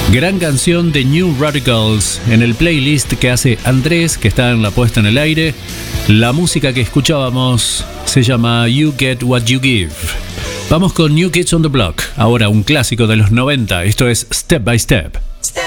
Gran canción de New Radicals en el playlist que hace Andrés, que está en la puesta en el aire. La música que escuchábamos se llama You Get What You Give. Vamos con New Kids on the Block, ahora un clásico de los 90. Esto es Step by Step.